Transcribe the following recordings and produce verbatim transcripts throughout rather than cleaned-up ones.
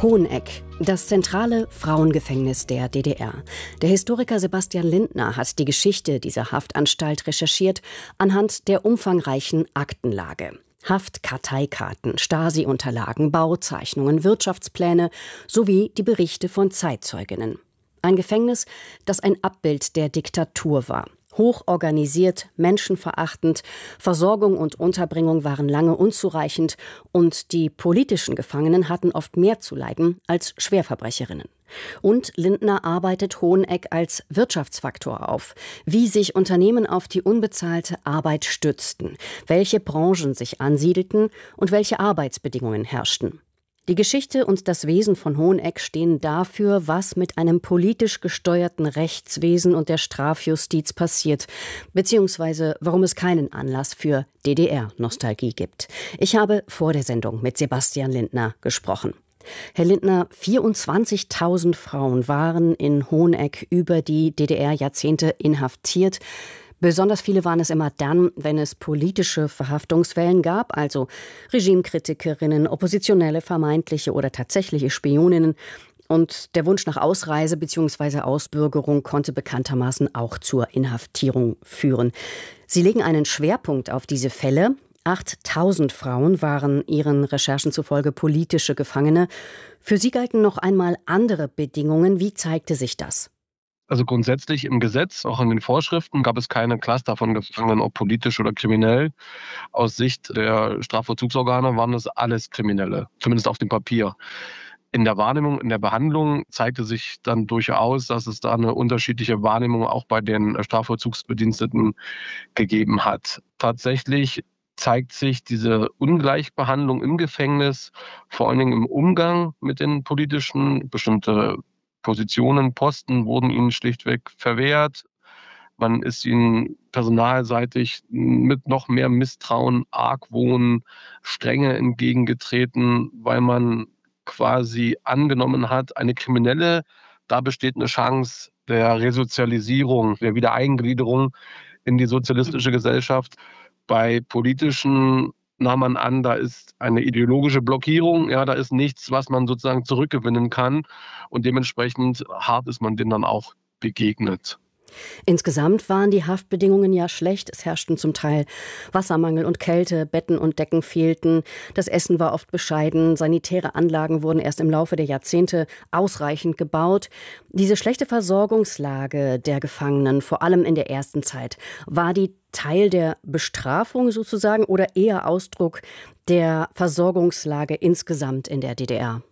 Hoheneck, das zentrale Frauengefängnis der D D R. Der Historiker Sebastian Lindner hat die Geschichte dieser Haftanstalt recherchiert anhand der umfangreichen Aktenlage. Haftkarteikarten, Stasi-Unterlagen, Bauzeichnungen, Wirtschaftspläne sowie die Berichte von Zeitzeuginnen. Ein Gefängnis, das ein Abbild der Diktatur war. Hochorganisiert, menschenverachtend, Versorgung und Unterbringung waren lange unzureichend und die politischen Gefangenen hatten oft mehr zu leiden als Schwerverbrecherinnen. Und Lindner arbeitet Hoheneck als Wirtschaftsfaktor auf, wie sich Unternehmen auf die unbezahlte Arbeit stützten, welche Branchen sich ansiedelten und welche Arbeitsbedingungen herrschten. Die Geschichte und das Wesen von Hoheneck stehen dafür, was mit einem politisch gesteuerten Rechtswesen und der Strafjustiz passiert, beziehungsweise warum es keinen Anlass für D D R-Nostalgie gibt. Ich habe vor der Sendung mit Sebastian Lindner gesprochen. Herr Lindner, vierundzwanzigtausend Frauen waren in Hoheneck über die D D R-Jahrzehnte inhaftiert. Besonders viele waren es immer dann, wenn es politische Verhaftungswellen gab, also Regimekritikerinnen, oppositionelle, vermeintliche oder tatsächliche Spioninnen. Und der Wunsch nach Ausreise bzw. Ausbürgerung konnte bekanntermaßen auch zur Inhaftierung führen. Sie legen einen Schwerpunkt auf diese Fälle. achttausend Frauen waren Ihren Recherchen zufolge politische Gefangene. Für Sie galten noch einmal andere Bedingungen. Wie zeigte sich das? Also grundsätzlich im Gesetz, auch in den Vorschriften, gab es keine Cluster von Gefangenen, ob politisch oder kriminell. Aus Sicht der Strafvollzugsorgane waren das alles Kriminelle, zumindest auf dem Papier. In der Wahrnehmung, in der Behandlung zeigte sich dann durchaus, dass es da eine unterschiedliche Wahrnehmung auch bei den Strafvollzugsbediensteten gegeben hat. Tatsächlich zeigt sich diese Ungleichbehandlung im Gefängnis, vor allen Dingen im Umgang mit den politischen, bestimmte Positionen, Posten wurden ihnen schlichtweg verwehrt. Man ist ihnen personalseitig mit noch mehr Misstrauen, Argwohn, Strenge entgegengetreten, weil man quasi angenommen hat, eine Kriminelle, da besteht eine Chance der Resozialisierung, der Wiedereingliederung in die sozialistische Gesellschaft. Bei politischen nahm man an, da ist eine ideologische Blockierung, ja, da ist nichts, was man sozusagen zurückgewinnen kann und dementsprechend hart ist man denen dann auch begegnet. Insgesamt waren die Haftbedingungen ja schlecht. Es herrschten zum Teil Wassermangel und Kälte, Betten und Decken fehlten. Das Essen war oft bescheiden. Sanitäre Anlagen wurden erst im Laufe der Jahrzehnte ausreichend gebaut. Diese schlechte Versorgungslage der Gefangenen, vor allem in der ersten Zeit, war die Teil der Bestrafung sozusagen oder eher Ausdruck der Versorgungslage insgesamt in der D D R?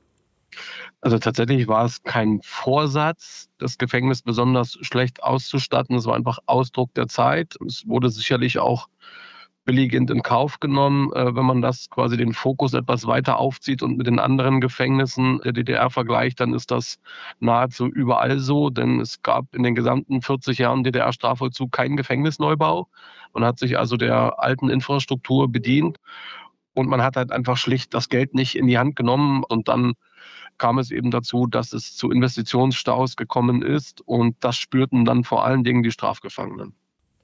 Also tatsächlich war es kein Vorsatz, das Gefängnis besonders schlecht auszustatten. Es war einfach Ausdruck der Zeit. Es wurde sicherlich auch billigend in Kauf genommen, wenn man das quasi den Fokus etwas weiter aufzieht und mit den anderen Gefängnissen der D D R vergleicht, dann ist das nahezu überall so, denn es gab in den gesamten vierzig Jahren D D R-Strafvollzug keinen Gefängnisneubau. Man hat sich also der alten Infrastruktur bedient und man hat halt einfach schlicht das Geld nicht in die Hand genommen und dann kam es eben dazu, dass es zu Investitionsstaus gekommen ist und das spürten dann vor allen Dingen die Strafgefangenen.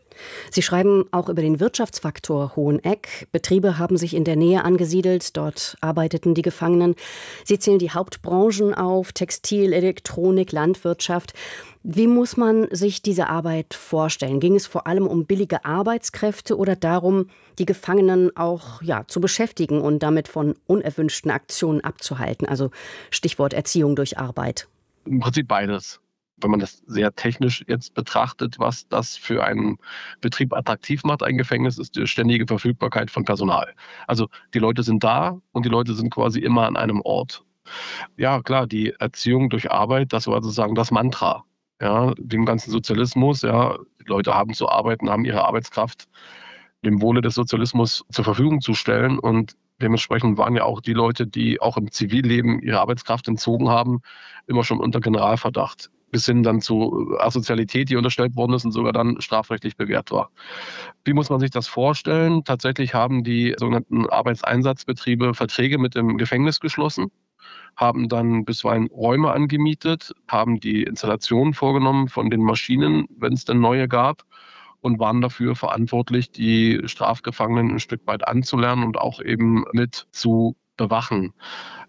Sie schreiben auch über den Wirtschaftsfaktor Hoheneck. Betriebe haben sich in der Nähe angesiedelt, dort arbeiteten die Gefangenen. Sie zählen die Hauptbranchen auf, Textil, Elektronik, Landwirtschaft. Wie muss man sich diese Arbeit vorstellen? Ging es vor allem um billige Arbeitskräfte oder darum, die Gefangenen auch ja, zu beschäftigen und damit von unerwünschten Aktionen abzuhalten? Also Stichwort Erziehung durch Arbeit. Im Prinzip beides. Wenn man das sehr technisch jetzt betrachtet, was das für einen Betrieb attraktiv macht, ein Gefängnis, ist die ständige Verfügbarkeit von Personal. Also die Leute sind da und die Leute sind quasi immer an einem Ort. Ja, klar, die Erziehung durch Arbeit, das war sozusagen das Mantra. Ja, dem ganzen Sozialismus, ja, die Leute haben zu arbeiten, haben ihre Arbeitskraft dem Wohle des Sozialismus zur Verfügung zu stellen und dementsprechend waren ja auch die Leute, die auch im Zivilleben ihre Arbeitskraft entzogen haben, immer schon unter Generalverdacht. Bis hin dann zu Asozialität, die unterstellt worden ist und sogar dann strafrechtlich bewährt war. Wie muss man sich das vorstellen? Tatsächlich haben die sogenannten Arbeitseinsatzbetriebe Verträge mit dem Gefängnis geschlossen, haben dann bisweilen Räume angemietet, haben die Installation vorgenommen von den Maschinen, wenn es denn neue gab, und waren dafür verantwortlich, die Strafgefangenen ein Stück weit anzulernen und auch eben mit zu bewachen.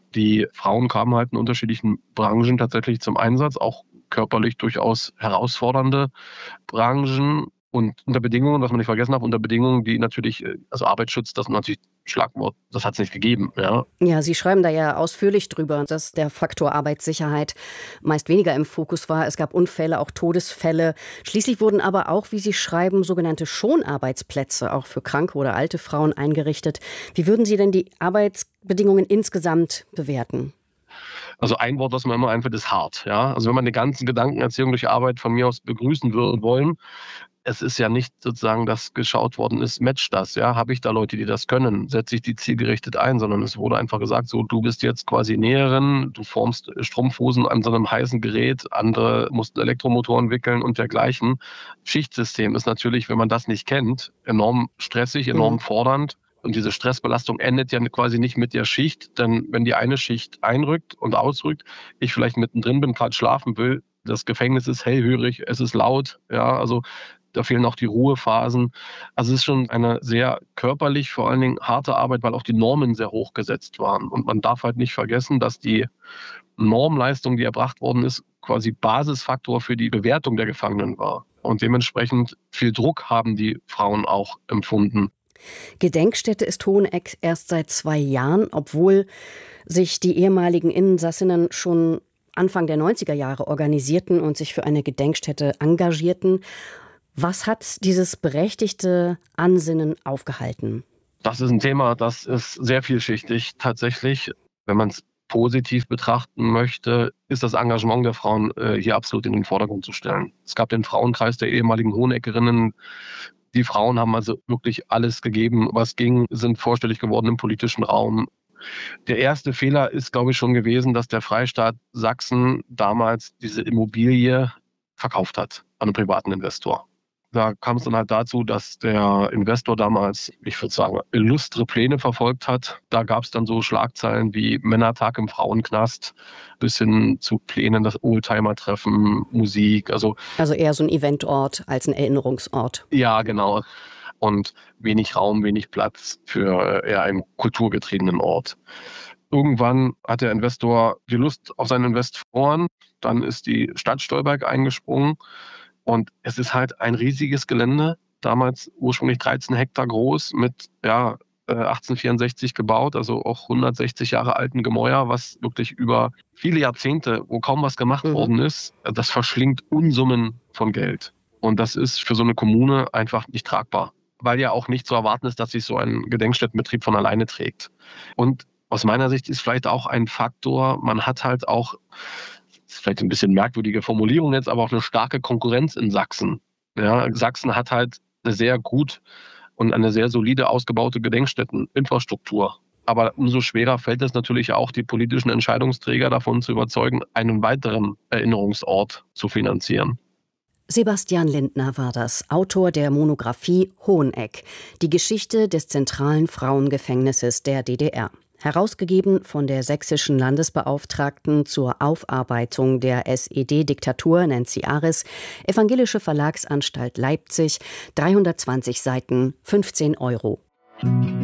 Die Frauen kamen halt in unterschiedlichen Branchen tatsächlich zum Einsatz, auch körperlich durchaus herausfordernde Branchen und unter Bedingungen, was man nicht vergessen darf, unter Bedingungen, die natürlich, also Arbeitsschutz, das ist natürlich Schlagwort, das hat es nicht gegeben. Ja. Ja, Sie schreiben da ja ausführlich drüber, dass der Faktor Arbeitssicherheit meist weniger im Fokus war. Es gab Unfälle, auch Todesfälle. Schließlich wurden aber auch, wie Sie schreiben, sogenannte Schonarbeitsplätze auch für kranke oder alte Frauen eingerichtet. Wie würden Sie denn die Arbeitsbedingungen insgesamt bewerten? Also ein Wort, was mir immer einfällt, ist hart. Ja? Also wenn man die ganzen Gedankenerziehung durch Arbeit von mir aus begrüßen würde wollen, es ist ja nicht sozusagen, dass geschaut worden ist, matcht das, ja, habe ich da Leute, die das können, setze ich die zielgerichtet ein, sondern es wurde einfach gesagt, so, du bist jetzt quasi Näherin, du formst Strumpfhosen an so einem heißen Gerät, andere mussten Elektromotoren wickeln und dergleichen. Schichtsystem ist natürlich, wenn man das nicht kennt, enorm stressig, enorm Mhm. fordernd. Und diese Stressbelastung endet ja quasi nicht mit der Schicht, denn wenn die eine Schicht einrückt und ausrückt, ich vielleicht mittendrin bin, gerade schlafen will, das Gefängnis ist hellhörig, es ist laut, ja, also da fehlen auch die Ruhephasen. Also es ist schon eine sehr körperlich, vor allen Dingen harte Arbeit, weil auch die Normen sehr hoch gesetzt waren. Und man darf halt nicht vergessen, dass die Normleistung, die erbracht worden ist, quasi Basisfaktor für die Bewertung der Gefangenen war. Und dementsprechend viel Druck haben die Frauen auch empfunden. Gedenkstätte ist Hoheneck erst seit zwei Jahren, obwohl sich die ehemaligen Insassinnen schon Anfang der neunziger Jahre organisierten und sich für eine Gedenkstätte engagierten. Was hat dieses berechtigte Ansinnen aufgehalten? Das ist ein Thema, das ist sehr vielschichtig tatsächlich. Wenn man es positiv betrachten möchte, ist das Engagement der Frauen äh, hier absolut in den Vordergrund zu stellen. Es gab den Frauenkreis der ehemaligen Hoheneckerinnen. Die Frauen haben also wirklich alles gegeben, was ging, sind vorstellig geworden im politischen Raum. Der erste Fehler ist, glaube ich, schon gewesen, dass der Freistaat Sachsen damals diese Immobilie verkauft hat an einen privaten Investor. Da kam es dann halt dazu, dass der Investor damals, ich würde sagen, illustre Pläne verfolgt hat. Da gab es dann so Schlagzeilen wie Männertag im Frauenknast bis hin zu Plänen, das Oldtimer-Treffen, Musik. Also, Also eher so ein Eventort als ein Erinnerungsort. ja, genau. Und wenig Raum, wenig Platz für eher einen kulturgetriebenen Ort. Irgendwann hat der Investor die Lust auf seinen Invest verloren. Dann ist die Stadt Stolberg eingesprungen. Und es ist halt ein riesiges Gelände, damals ursprünglich dreizehn Hektar groß, mit ja, achtzehnhundertvierundsechzig gebaut, also auch hundertsechzig Jahre alten Gemäuer, was wirklich über viele Jahrzehnte, wo kaum was gemacht Mhm. worden ist, das verschlingt Unsummen von Geld. Und das ist für so eine Kommune einfach nicht tragbar, weil ja auch nicht zu erwarten ist, dass sich so ein Gedenkstättenbetrieb von alleine trägt. Und aus meiner Sicht ist vielleicht auch ein Faktor, man hat halt auch, das ist vielleicht ein bisschen merkwürdige Formulierung jetzt, aber auch eine starke Konkurrenz in Sachsen. Ja, Sachsen hat halt eine sehr gut und eine sehr solide ausgebaute Gedenkstätteninfrastruktur. Aber umso schwerer fällt es natürlich auch, die politischen Entscheidungsträger davon zu überzeugen, einen weiteren Erinnerungsort zu finanzieren. Sebastian Lindner war das, Autor der Monographie Hoheneck, die Geschichte des zentralen Frauengefängnisses der D D R. Herausgegeben von der sächsischen Landesbeauftragten zur Aufarbeitung der S E D-Diktatur, Nancy Ares, Evangelische Verlagsanstalt Leipzig, dreihundertzwanzig Seiten, fünfzehn Euro.